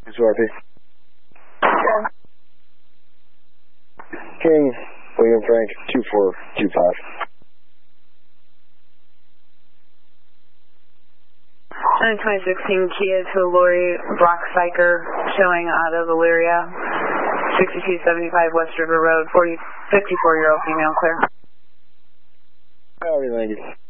RP. King, William Frank, 2425. 2016 Kia to Lori Brock Syker, showing out of Elyria, 6275 West River Road, 54-year-old female, clear. Alright, thank you.